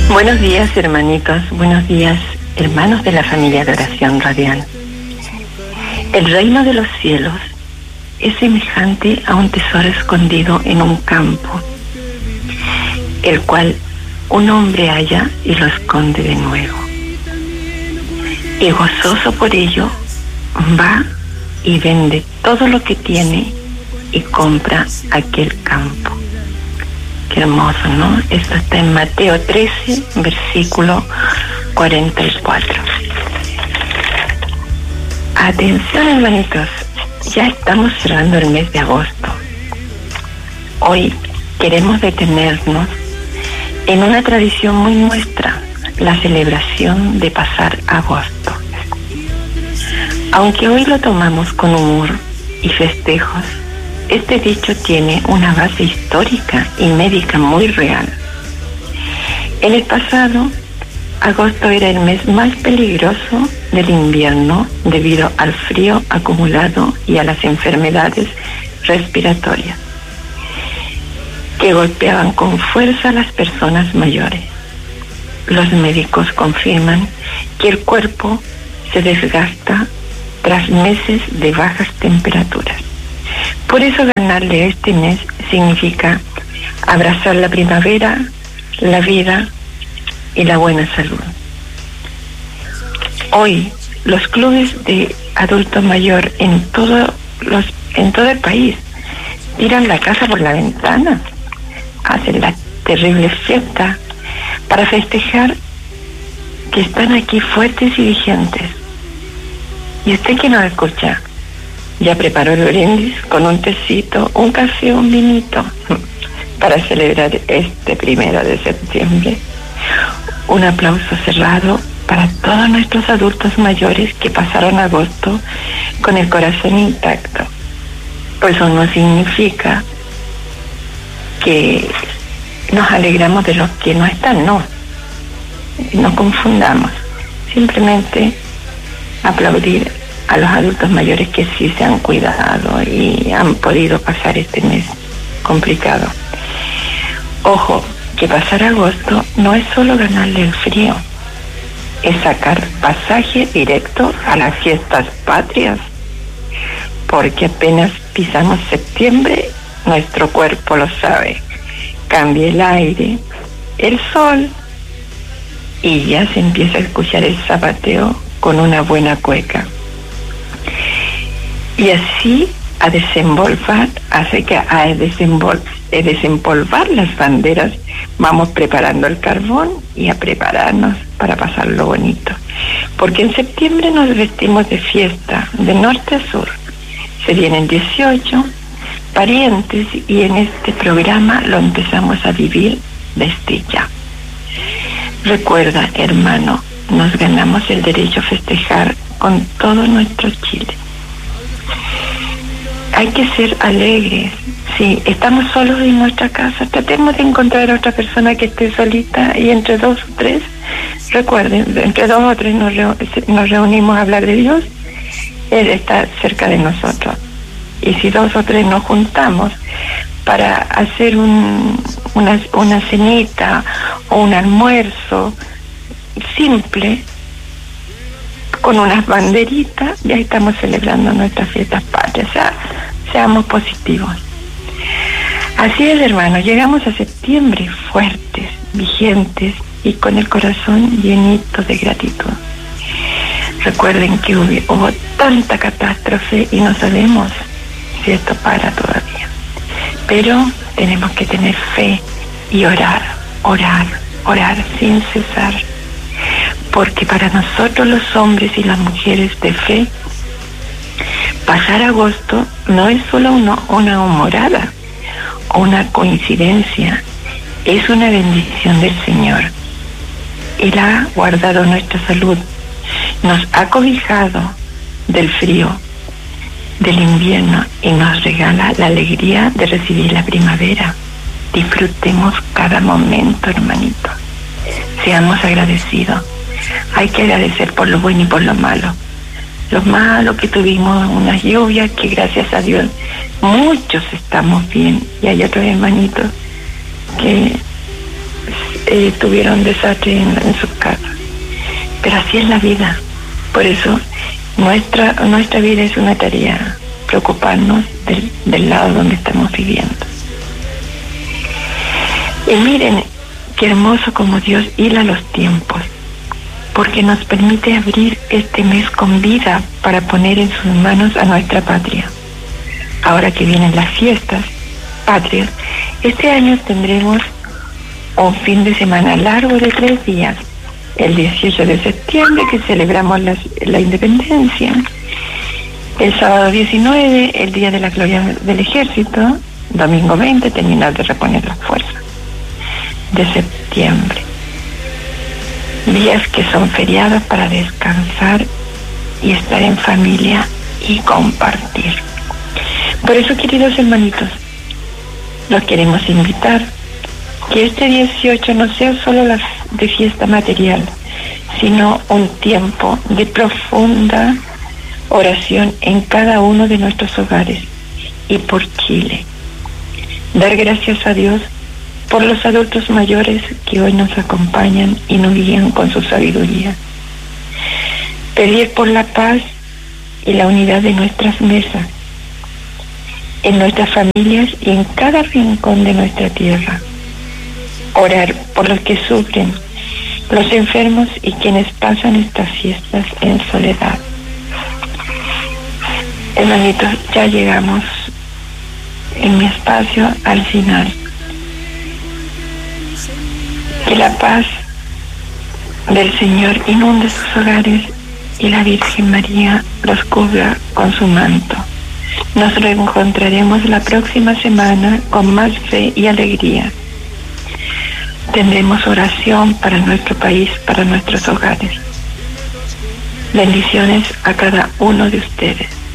Buenos días, hermanitos. Buenos días, hermanos de la familia de Oración Radial. El reino de los cielos es semejante a un tesoro escondido en un campo, el cual un hombre halla y lo esconde de nuevo. Y gozoso por ello, va y vende todo lo que tiene y compra aquel campo. Qué hermoso, ¿no? Esto está en Mateo 13, versículo 44. Atención, hermanitos, ya estamos cerrando el mes de agosto. Hoy queremos detenernos en una tradición muy nuestra, la celebración de pasar agosto. Aunque hoy lo tomamos con humor y festejos, este dicho tiene una base histórica y médica muy real. En el pasado, agosto era el mes más peligroso del invierno debido al frío acumulado y a las enfermedades respiratorias que golpeaban con fuerza a las personas mayores. Los médicos confirman que el cuerpo se desgasta tras meses de bajas temperaturas. Por eso ganarle este mes significa abrazar la primavera, la vida y la buena salud. Hoy los clubes de adulto mayor en todo el país tiran la casa por la ventana, hacen la terrible fiesta para festejar que están aquí fuertes y vigentes. Y usted que nos escucha, ya preparó el brindis con un tecito, un café, un vinito para celebrar este 1 de septiembre. Un aplauso cerrado para todos nuestros adultos mayores que pasaron agosto con el corazón intacto. Eso no significa que nos alegramos de los que no están, no confundamos. Simplemente aplaudir a los adultos mayores que sí se han cuidado y han podido pasar este mes complicado. Ojo, que pasar agosto no es solo ganarle el frío, es sacar pasaje directo a las fiestas patrias, porque apenas pisamos septiembre, nuestro cuerpo lo sabe, cambia el aire, el sol, y ya se empieza a escuchar el zapateo con una buena cueca. Y así a desempolvar las banderas, vamos preparando el carbón y a prepararnos para pasarlo bonito. Porque en septiembre nos vestimos de fiesta, de norte a sur. Se vienen 18 parientes y en este programa lo empezamos a vivir desde ya. Recuerda, hermano, nos ganamos el derecho a festejar con todo nuestro Chile. Hay que ser alegres. Si estamos solos en nuestra casa, tratemos de encontrar a otra persona que esté solita y entre 2 o 3, recuerden, entre 2 o 3 nos reunimos a hablar de Dios, Él está cerca de nosotros. Y si 2 o 3 nos juntamos para hacer una cenita o un almuerzo simple, con unas banderitas, ya estamos celebrando nuestras fiestas patrias. O sea, seamos positivos. Así es, hermanos, llegamos a septiembre fuertes, vigentes y con el corazón llenito de gratitud. Recuerden que hubo tanta catástrofe y no sabemos si esto para todavía. Pero tenemos que tener fe y orar sin cesar. Porque para nosotros los hombres y las mujeres de fe, pasar agosto no es solo una humorada o una coincidencia, es una bendición del Señor. Él ha guardado nuestra salud, nos ha cobijado del frío, del invierno y nos regala la alegría de recibir la primavera. Disfrutemos cada momento, hermanito. Seamos agradecidos. Hay que agradecer por lo bueno y por lo malo. Lo malo que tuvimos unas lluvias que gracias a Dios muchos estamos bien, y hay otros hermanitos que tuvieron desastre en sus casas. Pero así es la vida. Por eso nuestra vida es una tarea, preocuparnos del lado donde estamos viviendo. Y miren qué hermoso como Dios hila los tiempos, porque nos permite abrir este mes con vida para poner en sus manos a nuestra patria. Ahora que vienen las fiestas patrias, este año tendremos un fin de semana largo de 3 días. El 18 de septiembre, que celebramos la independencia. El sábado 19, el Día de la Gloria del Ejército. Domingo 20, terminar de reponer las fuerzas de septiembre. Días que son feriados para descansar y estar en familia y compartir. Por eso, queridos hermanitos, los queremos invitar que este 18 no sea solo de fiesta material, sino un tiempo de profunda oración en cada uno de nuestros hogares y por Chile. Dar gracias a Dios por los adultos mayores que hoy nos acompañan y nos guían con su sabiduría. Pedir por la paz y la unidad de nuestras mesas, en nuestras familias y en cada rincón de nuestra tierra. Orar por los que sufren, los enfermos y quienes pasan estas fiestas en soledad. Hermanitos, ya llegamos en mi espacio al final. Que la paz del Señor inunde sus hogares y la Virgen María los cubra con su manto. Nos reencontraremos la próxima semana con más fe y alegría. Tendremos oración para nuestro país, para nuestros hogares. Bendiciones a cada uno de ustedes.